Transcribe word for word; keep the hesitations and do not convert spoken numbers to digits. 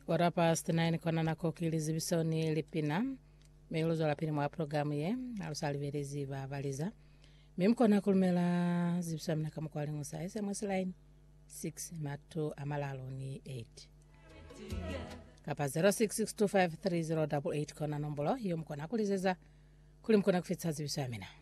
Quarter past nine kona nako kilizi bisoni lipina. Meulozo la pili mwa programu ye. Alusaliverezi va valiza. Mimkona kulmela zibisomina kama kwa lingusa. S M S line six matu amalalo ni eight. Kapa zero six six two five three zero eight eight kona nombolo. Hiyo mkona kulizeza. Kuli mkona kufitsa zibisomina.